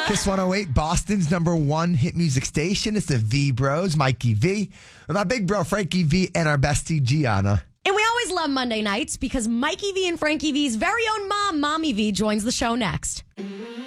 Kiss 108, Boston's #1 hit music station. It's the V Bros, Mikey V, with my big bro, Frankie V, and our bestie, Gianna. And we always love Monday nights because Mikey V and Frankie V's very own mom, Mommy V, joins the show next.